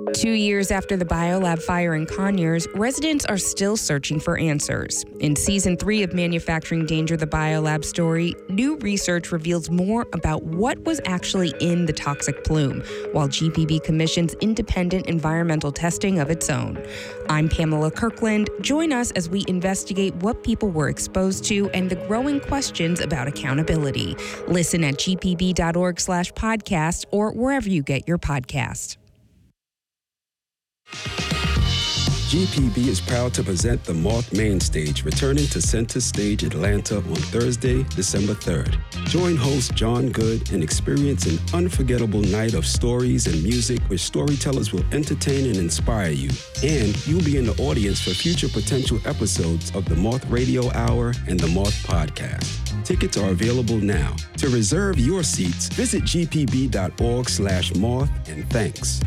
2 years after the Biolab fire in Conyers, residents are still searching for answers. In Season 3 of Manufacturing Danger, the Biolab story, new research reveals more about what was actually in the toxic plume, while GPB commissions independent environmental testing of its own. I'm Pamela Kirkland. Join us as we investigate what people were exposed to and the growing questions about accountability. Listen at gpb.org/podcast or wherever you get your podcast. GPB is proud to present the Moth Main Stage, returning to Center Stage Atlanta on Thursday, December 3rd. Join host John Good and experience an unforgettable night of stories and music where storytellers will entertain and inspire you. And you'll be in the audience for future potential episodes of the Moth Radio Hour and the Moth Podcast. Tickets are available now. To reserve your seats, visit gpb.org/moth, and thanks.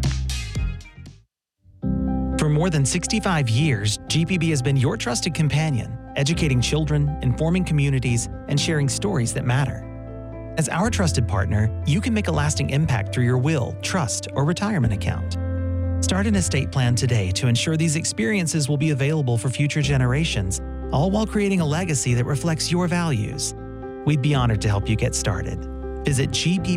For more than 65 years, GPB has been your trusted companion, educating children, informing communities, and sharing stories that matter. As our trusted partner, you can make a lasting impact through your will, trust, or retirement account. Start an estate plan today to ensure these experiences will be available for future generations, all while creating a legacy that reflects your values. We'd be honored to help you get started. Visit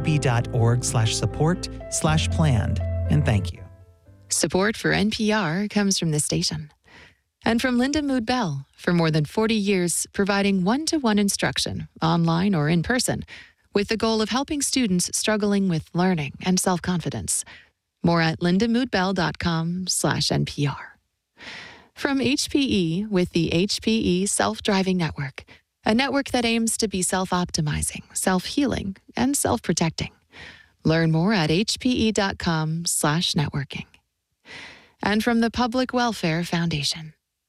gpb.org/support/planned, and thank you. Support for NPR comes from this station. And from Linda Mood Bell, for more than 40 years, providing one-to-one instruction, online or in person, with the goal of helping students struggling with learning and self-confidence. More at lindamoodbell.com/NPR. From HPE with the HPE Self-Driving Network, a network that aims to be self-optimizing, self-healing, and self-protecting. Learn more at hpe.com/networking. And from the Public Welfare Foundation.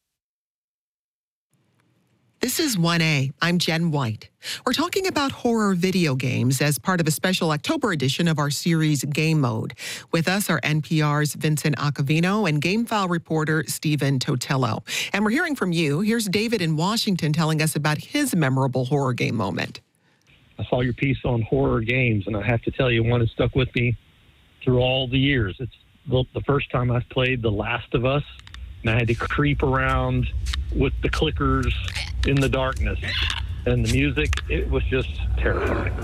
This is 1A. I'm Jen White. We're talking about horror video games as part of a special October edition of our series Game Mode. With us are NPR's Vincent Acavino and GameFile reporter Stephen Totello. And we're hearing from you. Here's David in Washington telling us about his memorable horror game moment. I saw your piece on horror games, and I have to tell you, one has stuck with me through all the years. It's the first time I played The Last of Us, and I had to creep around with the clickers in the darkness. And the music, it was just terrifying.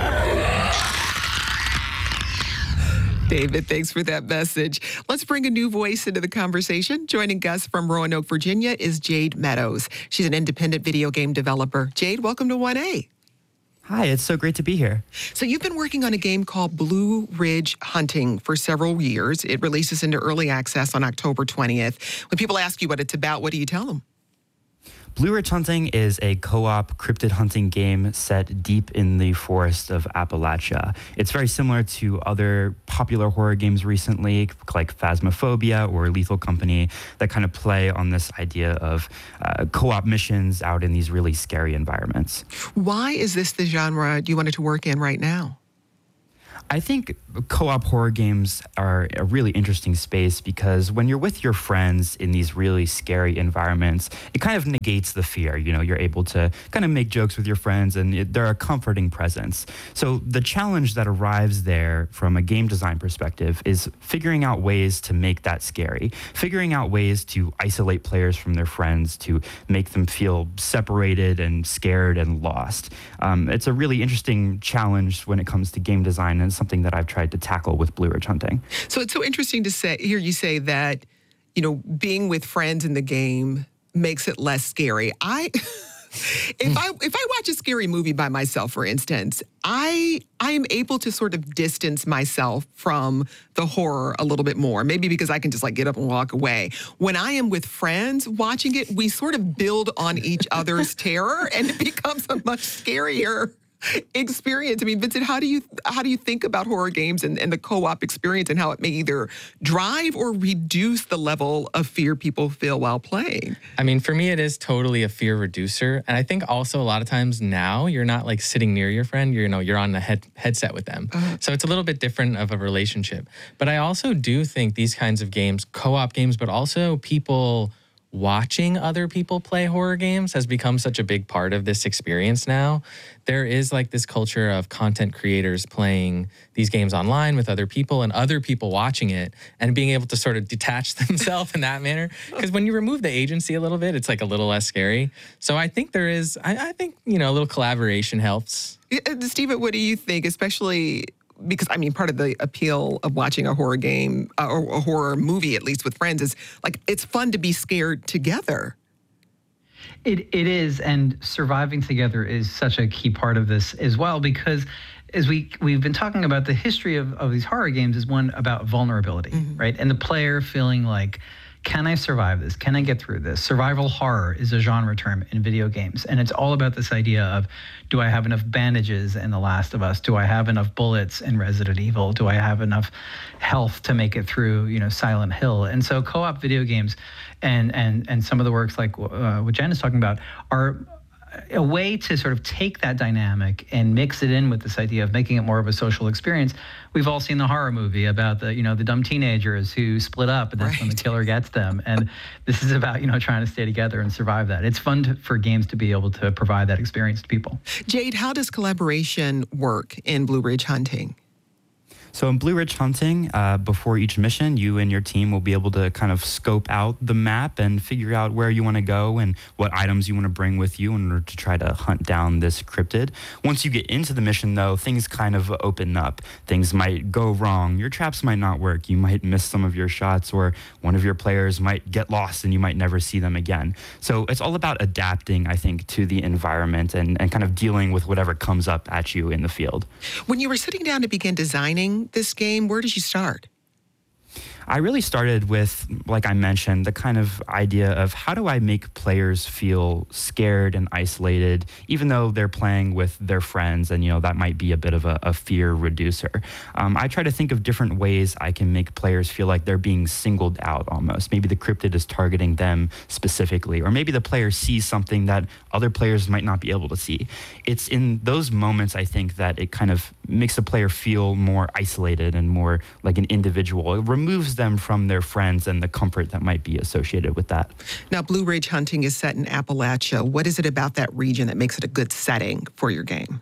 David, thanks for that message. Let's bring a new voice into the conversation. Joining us from Roanoke, Virginia is Jade Meadows. She's an independent video game developer. Jade, welcome to 1A. Hi, it's so great to be here. So you've been working on a game called Blue Ridge Hunting for several years. It releases into early access on October 20th. When people ask you what it's about, what do you tell them? Blue Ridge Hunting is a co-op cryptid hunting game set deep in the forest of Appalachia. It's very similar to other popular horror games recently, like Phasmophobia or Lethal Company, that kind of play on this idea of co-op missions out in these really scary environments. Why is this the genre you wanted to work in right now? I think co-op horror games are a really interesting space because when you're with your friends in these really scary environments, it kind of negates the fear. You know, you're able to kind of make jokes with your friends and they're a comforting presence. So the challenge that arrives there from a game design perspective is figuring out ways to make that scary, figuring out ways to isolate players from their friends, to make them feel separated and scared and lost. It's a really interesting challenge when it comes to game design, and something that I've tried to tackle with Blue Ridge Hunting. So it's so interesting to hear you say that, you know, being with friends in the game makes it less scary. If I watch a scary movie by myself, for instance, I am able to sort of distance myself from the horror a little bit more, maybe because I can just like get up and walk away. When I am with friends watching it, we sort of build on each other's terror, and it becomes a much scarier experience. I mean, Vincent, how do you think about horror games and the co-op experience, and how it may either drive or reduce the level of fear people feel while playing? I mean, for me, it is totally a fear reducer. And I think also a lot of times now you're not like sitting near your friend, you're on a headset with them. So it's a little bit different of a relationship. But I also do think these kinds of games, co-op games, but also people watching other people play horror games has become such a big part of this experience now. There is like this culture of content creators playing these games online with other people and other people watching it and being able to sort of detach themselves in that manner. Because when you remove the agency a little bit, it's like a little less scary. So I think there is, I think, a little collaboration helps. Stephen, what do you think, especially because, part of the appeal of watching a horror game or a horror movie, at least with friends, is like it's fun to be scared together. It is, and surviving together is such a key part of this as well, because as we've been talking about, the history of these horror games is one about vulnerability, right? And the player feeling like, can I survive this? Can I get through this? Survival horror is a genre term in video games. And it's all about this idea of, do I have enough bandages in The Last of Us? Do I have enough bullets in Resident Evil? Do I have enough health to make it through, Silent Hill? And so co-op video games and some of the works like what Jen is talking about are a way to sort of take that dynamic and mix it in with this idea of making it more of a social experience. We've all seen the horror movie about the dumb teenagers who split up, and that's when the killer gets them. And this is about, trying to stay together and survive that. It's fun for games to be able to provide that experience to people. Jade, how does collaboration work in Blue Ridge Hunting? So in Blue Ridge Hunting, before each mission, you and your team will be able to kind of scope out the map and figure out where you want to go and what items you want to bring with you in order to try to hunt down this cryptid. Once you get into the mission, though, things kind of open up. Things might go wrong. Your traps might not work. You might miss some of your shots, or one of your players might get lost and you might never see them again. So it's all about adapting, I think, to the environment and kind of dealing with whatever comes up at you in the field. When you were sitting down to begin designing this game, where did you start? I really started with, like I mentioned, the kind of idea of how do I make players feel scared and isolated, even though they're playing with their friends, and that might be a bit of a fear reducer. I try to think of different ways I can make players feel like they're being singled out almost. Maybe the cryptid is targeting them specifically, or maybe the player sees something that other players might not be able to see. It's in those moments, I think, that it kind of makes the player feel more isolated and more like an individual. It removes them from their friends and the comfort that might be associated with that. Now, Blue Ridge Hunting is set in Appalachia. What is it about that region that makes it a good setting for your game?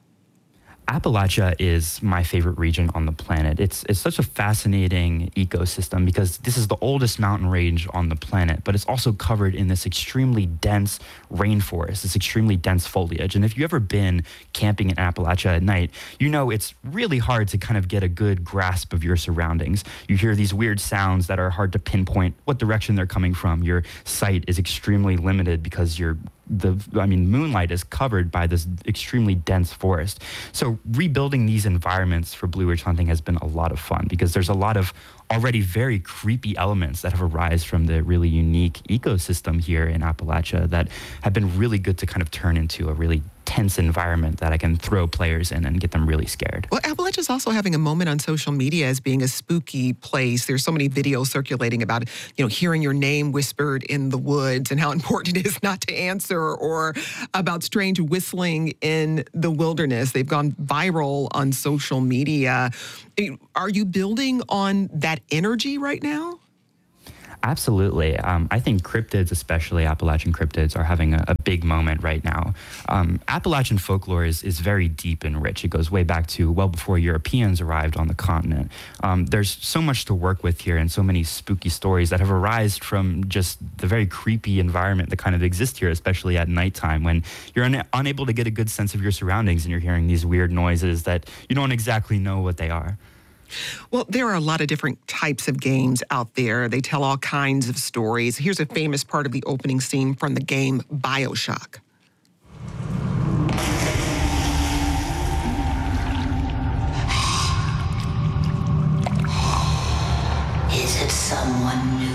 Appalachia is my favorite region on the planet. It's such a fascinating ecosystem because this is the oldest mountain range on the planet, but it's also covered in this extremely dense rainforest, this extremely dense foliage. And if you've ever been camping in Appalachia at night, it's really hard to kind of get a good grasp of your surroundings. You hear these weird sounds that are hard to pinpoint what direction they're coming from. Your sight is extremely limited because moonlight is covered by this extremely dense forest. So rebuilding these environments for Blue Ridge Hunting has been a lot of fun because there's a lot of already very creepy elements that have arisen from the really unique ecosystem here in Appalachia that have been really good to kind of turn into a really tense environment that I can throw players in and get them really scared. Well, Appalachia is also having a moment on social media as being a spooky place. There's so many videos circulating about, hearing your name whispered in the woods and how important it is not to answer, or about strange whistling in the wilderness. They've gone viral on social media. Are you building on that energy right now? Absolutely. I think cryptids, especially Appalachian cryptids, are having a big moment right now. Appalachian folklore is very deep and rich. It goes way back to well before Europeans arrived on the continent. There's so much to work with here and so many spooky stories that have arisen from just the very creepy environment that kind of exists here, especially at nighttime when you're unable to get a good sense of your surroundings and you're hearing these weird noises that you don't exactly know what they are. Well, there are a lot of different types of games out there. They tell all kinds of stories. Here's a famous part of the opening scene from the game BioShock. Is it someone new?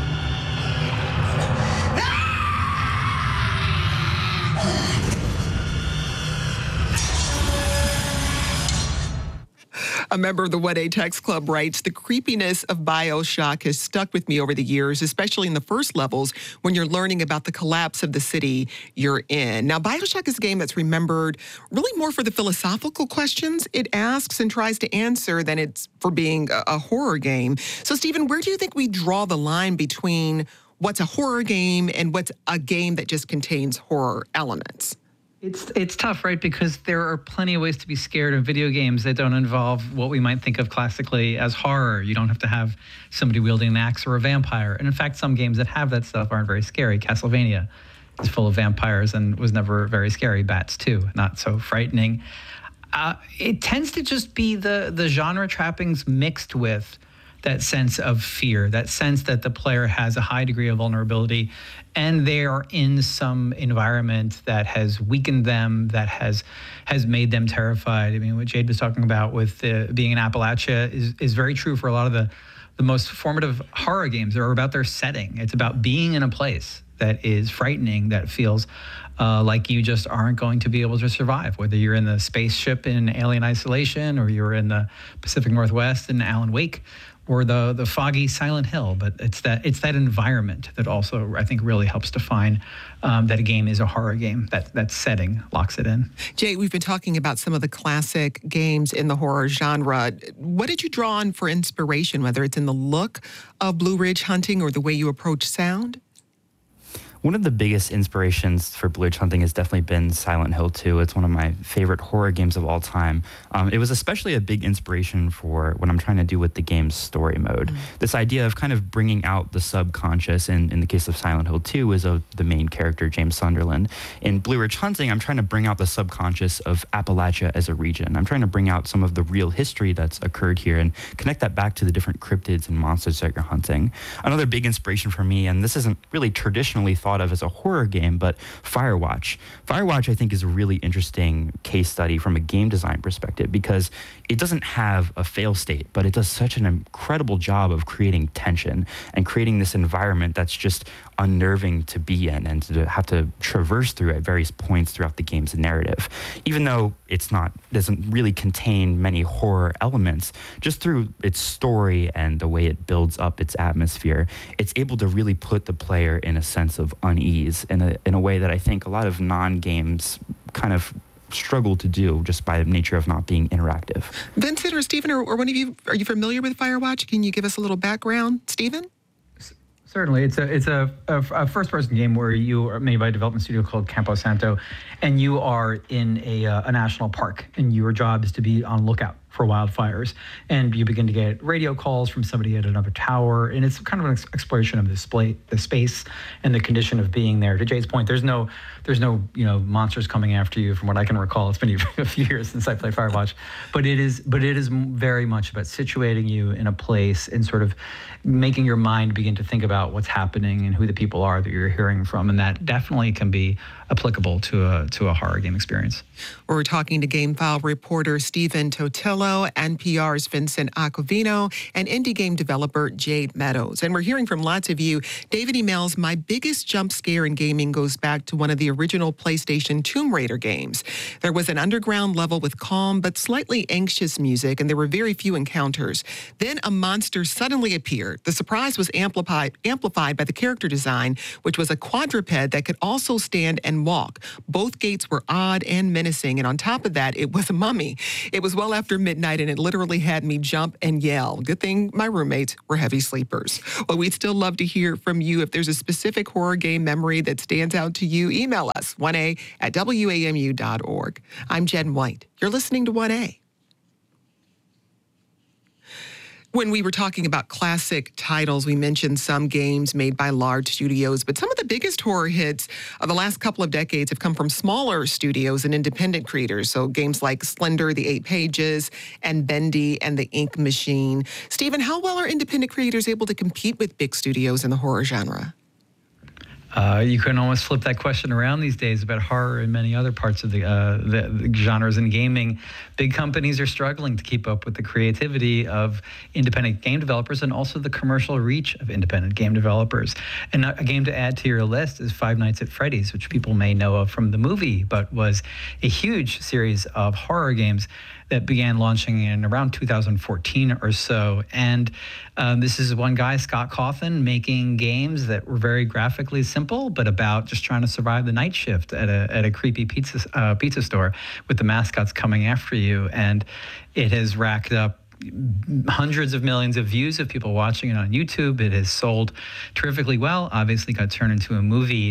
A member of the 1A Text Club writes, the creepiness of BioShock has stuck with me over the years, especially in the first levels when you're learning about the collapse of the city you're in. Now, BioShock is a game that's remembered really more for the philosophical questions it asks and tries to answer than it's for being a horror game. So, Stephen, where do you think we draw the line between what's a horror game and what's a game that just contains horror elements? It's tough, right? Because there are plenty of ways to be scared in video games that don't involve what we might think of classically as horror. You don't have to have somebody wielding an axe or a vampire. And in fact, some games that have that stuff aren't very scary. Castlevania is full of vampires and was never very scary. Bats too, not so frightening. It tends to just be the genre trappings mixed with that sense of fear, that sense that the player has a high degree of vulnerability and they are in some environment that has weakened them, that has made them terrified. I mean, what Jade was talking about with being in Appalachia is very true for a lot of the most formative horror games. They're about their setting. It's about being in a place that is frightening, that feels like you just aren't going to be able to survive, whether you're in the spaceship in Alien Isolation or you're in the Pacific Northwest in Alan Wake, or the foggy Silent Hill. But it's that environment that also, I think, really helps define that a game is a horror game. That setting locks it in. Jay, we've been talking about some of the classic games in the horror genre. What did you draw on for inspiration, whether it's in the look of Blue Ridge Hunting or the way you approach sound? One of the biggest inspirations for Blue Ridge Hunting has definitely been Silent Hill 2. It's one of my favorite horror games of all time. It was especially a big inspiration for what I'm trying to do with the game's story mode. This idea of kind of bringing out the subconscious, and in the case of Silent Hill 2 is of the main character, James Sunderland. In Blue Ridge Hunting, I'm trying to bring out the subconscious of Appalachia as a region. I'm trying to bring out some of the real history that's occurred here and connect that back to the different cryptids and monsters that you're hunting. Another big inspiration for me, and this isn't really traditionally thought of as a horror game, but Firewatch. Firewatch, I think, is a really interesting case study from a game design perspective because it doesn't have a fail state, but it does such an incredible job of creating tension and creating this environment that's just unnerving to be in and to have to traverse through at various points throughout the game's narrative. Even though doesn't really contain many horror elements, just through its story and the way it builds up its atmosphere, it's able to really put the player in a sense of unease in a way that I think a lot of non-games kind of struggle to do just by the nature of not being interactive. Vincent or Stephen or one of you, are you familiar with Firewatch? Can you give us a little background, Stephen? Certainly. It's a first-person game where you are made by a development studio called Campo Santo, and you are in a national park, and your job is to be on lookout for wildfires. And you begin to get radio calls from somebody at another tower, and it's kind of an exploration of the space and the condition of being there. To Jay's point, there's no monsters coming after you, from what I can recall. It's been a few years since I played Firewatch, but it is very much about situating you in a place and sort of making your mind begin to think about what's happening and who the people are that you're hearing from, and that definitely can be applicable to a horror game experience. We're talking to GameFile reporter Stephen Totilo, NPR's Vincent Aquavino, and indie game developer Jade Meadows. And we're hearing from lots of you. David emails, my biggest jump scare in gaming goes back to one of the original PlayStation Tomb Raider games. There was an underground level with calm but slightly anxious music, and there were very few encounters. Then a monster suddenly appeared. The surprise was amplified by the character design, which was a quadruped that could also stand and walk. Both gates were odd and menacing, and on top of that, it was a mummy. It was well after midnight, and it literally had me jump and yell. Good thing my roommates were heavy sleepers. Well, we'd still love to hear from you. If there's a specific horror game memory that stands out to you, email us, 1a@wamu.org. I'm Jen White. You're listening to 1A. When we were talking about classic titles, we mentioned some games made by large studios, but some of the biggest horror hits of the last couple of decades have come from smaller studios and independent creators. So games like Slender, The 8 Pages, and Bendy and The Ink Machine. Stephen, how well are independent creators able to compete with big studios in the horror genre? You can almost flip that question around these days about horror and many other parts of the genres in gaming. Big companies are struggling to keep up with the creativity of independent game developers and also the commercial reach of independent game developers. And a game to add to your list is Five Nights at Freddy's, which people may know of from the movie, but was a huge series of horror games that began launching in around 2014 or so. And this is one guy, Scott Cawthon, making games that were very graphically simple, but about just trying to survive the night shift at a creepy pizza store with the mascots coming after you. And it has racked up hundreds of millions of views of people watching it on YouTube. It has sold terrifically well. Obviously, got turned into a movie.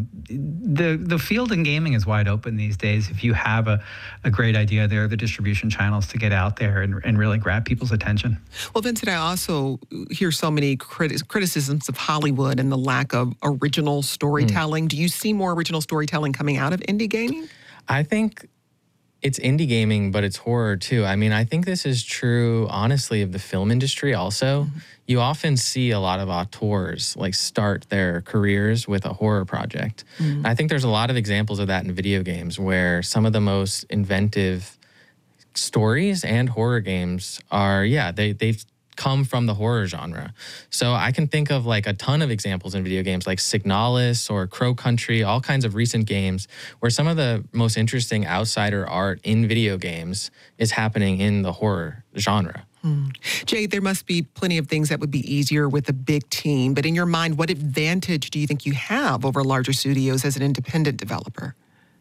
The field in gaming is wide open these days. If you have a great idea, there are the distribution channels to get out there and really grab people's attention. Well, Vincent, I also hear so many criticisms of Hollywood and the lack of original storytelling. Do you see more original storytelling coming out of indie gaming? I think it's indie gaming, but it's horror too. I mean, I think this is true, honestly, of the film industry also. You often see a lot of auteurs like start their careers with a horror project. I think there's a lot of examples of that in video games where some of the most inventive stories and horror games are, they've come from the horror genre. So I can think of like a ton of examples in video games like Signalis or Crow Country, all kinds of recent games where some of the most interesting outsider art in video games is happening in the horror genre. Jade, there must be plenty of things that would be easier with a big team, but in your mind, what advantage do you think you have over larger studios as an independent developer?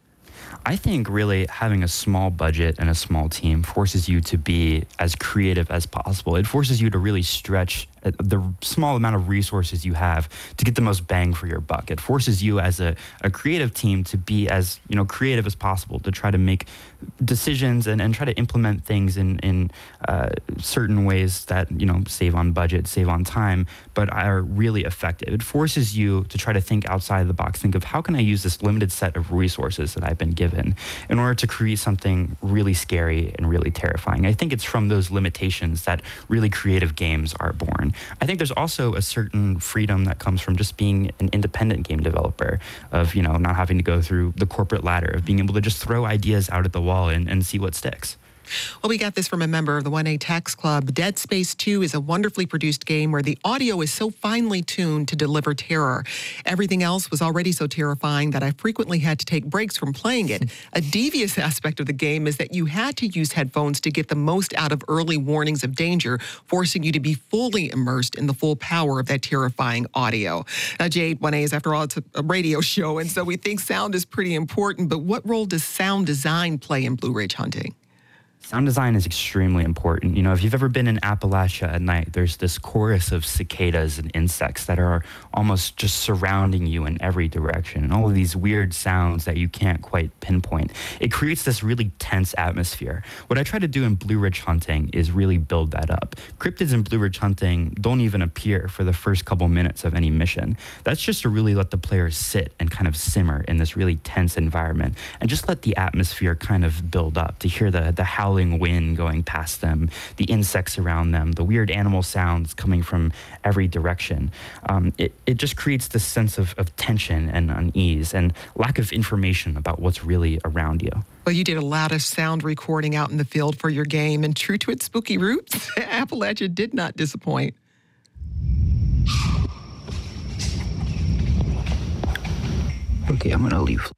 I think really having a small budget and a small team forces you to be as creative as possible. It forces you to really stretch the small amount of resources you have to get the most bang for your buck. It forces you as a creative team to be as creative as possible, to try to make decisions and try to implement things in certain ways that save on budget, save on time, but are really effective. It forces you to try to think outside the box, think of how can I use this limited set of resources that I've been given in order to create something really scary and really terrifying. I think it's from those limitations that really creative games are born. I think there's also a certain freedom that comes from just being an independent game developer, of not having to go through the corporate ladder, of being able to just throw ideas out at the wall and see what sticks. Well, we got this from a member of the 1A Tax Club. Dead Space 2 is a wonderfully produced game where the audio is so finely tuned to deliver terror. Everything else was already so terrifying that I frequently had to take breaks from playing it. A devious aspect of the game is that you had to use headphones to get the most out of early warnings of danger, forcing you to be fully immersed in the full power of that terrifying audio. Now, Jade, 1A is, after all, it's a radio show, and so we think sound is pretty important, but what role does sound design play in Blue Ridge Hunting? Sound design is extremely important. If you've ever been in Appalachia at night, there's this chorus of cicadas and insects that are almost just surrounding you in every direction, and all of these weird sounds that you can't quite pinpoint. It creates this really tense atmosphere. What I try to do in Blue Ridge Hunting is really build that up. Cryptids in Blue Ridge Hunting don't even appear for the first couple minutes of any mission. That's just to really let the players sit and kind of simmer in this really tense environment and just let the atmosphere kind of build up, to hear the howling wind going past them, the insects around them, the weird animal sounds coming from every direction. It just creates this sense of tension and unease and lack of information about what's really around you. Well, you did a lot of sound recording out in the field for your game, and true to its spooky roots, Appalachia did not disappoint. Okay, I'm gonna leave.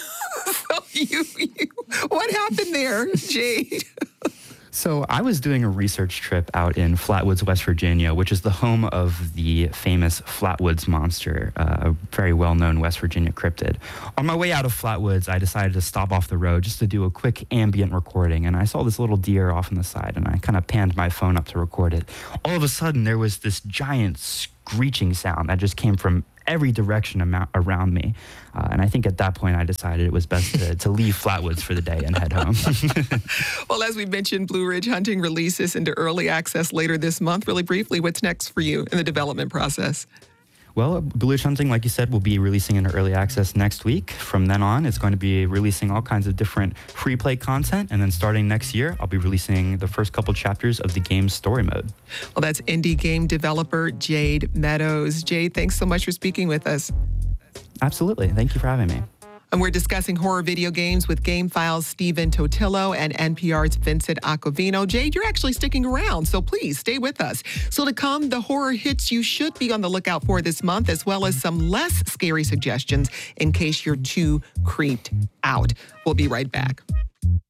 What happened there, Jade? So I was doing a research trip out in Flatwoods, West Virginia, which is the home of the famous Flatwoods monster, a very well-known West Virginia cryptid. On my way out of Flatwoods, I decided to stop off the road just to do a quick ambient recording, and I saw this little deer off on the side, and I kind of panned my phone up to record it. All of a sudden, there was this giant screeching sound that just came from every direction around me. And I think at that point I decided it was best to leave Flatwoods for the day and head home. Well, as we mentioned, Blue Ridge Hunting releases into early access later this month. Really briefly, what's next for you in the development process? Well, Blue Ridge Hunting, like you said, will be releasing into early access next week. From then on, it's going to be releasing all kinds of different free play content. And then starting next year, I'll be releasing the first couple chapters of the game's story mode. Well, that's indie game developer Jade Meadows. Jade, thanks so much for speaking with us. Absolutely. Thank you for having me. And we're discussing horror video games with GameFile's Stephen Totillo and NPR's Vincent Acovino. Jade, you're actually sticking around, so please stay with us. So to come, the horror hits you should be on the lookout for this month, as well as some less scary suggestions in case you're too creeped out. We'll be right back.